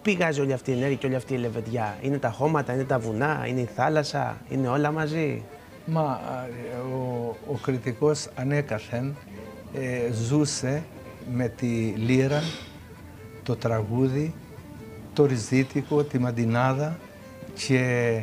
πηγάζει όλη αυτή η ενέργεια και όλη αυτή η λεβεδιά? Είναι τα χώματα, είναι τα βουνά, είναι η θάλασσα, είναι όλα μαζί? Μα ο κριτικός ανέκαθεν ζούσε με τη λύρα, το τραγούδι, το ριζίτικο, τη μαντινάδα και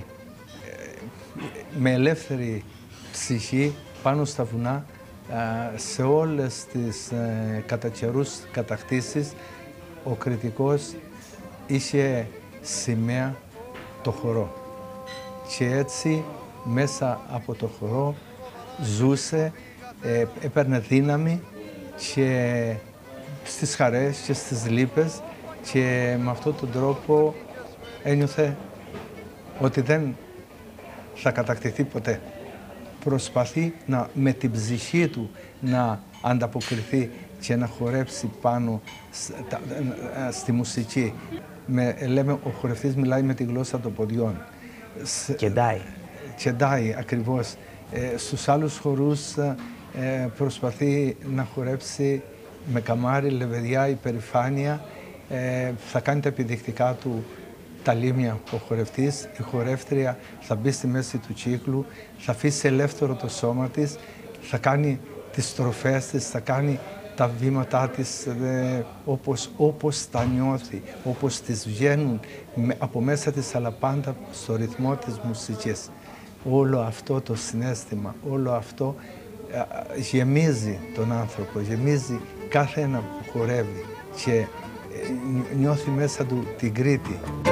με ελεύθερη ψυχή πάνω στα βουνά, σε όλες τις κατά καιρούς κατακτήσεις, ο κριτικός είχε σημαία το χορό. Και έτσι μέσα από το χορό ζούσε, έπαιρνε δύναμη και στις χαρές και στις λύπες, και με αυτόν τον τρόπο ένιωθε ότι δεν θα κατακτηθεί ποτέ. Προσπαθεί με την ψυχή του να ανταποκριθεί και να χορέψει πάνω στη μουσική. Λέμε, ο χορευτής μιλάει με τη γλώσσα των ποδιών. Κεντάει. Κεντάει, ακριβώς. Στους άλλους χορούς προσπαθεί να χορέψει με καμάρι, λεβεδιά, υπερηφάνεια. Θα κάνει τα επιδεικτικά του τα λίμια ο χορευτής. Η χορεύτρια θα μπει στη μέση του κύκλου, θα αφήσει ελεύθερο το σώμα της, θα κάνει τις στροφές της, θα κάνει τα βήματά της όπως τα νιώθει, όπως τις βγαίνουν από μέσα της, αλλά πάντα στο ρυθμό της μουσικής. Όλο αυτό το συναίσθημα, όλο αυτό γεμίζει τον άνθρωπο, γεμίζει κάθε ένα που χορεύει και νιώθει μέσα του την Κρήτη.